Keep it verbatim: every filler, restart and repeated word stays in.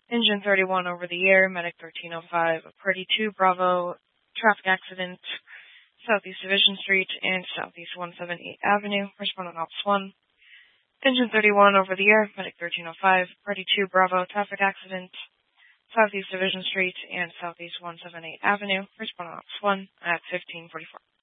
Engine thirty-one over the air, Medic thirteen oh five, Purdy two Bravo, traffic accident, Southeast Division Street and Southeast one seventy-eight Avenue, respond on Ops one. Engine thirty-one over the air, Medic thirteen oh five, Purdy two Bravo, traffic accident, Southeast Division Street and Southeast one seventy-eight Avenue, respond on Ops one at fifteen forty-four.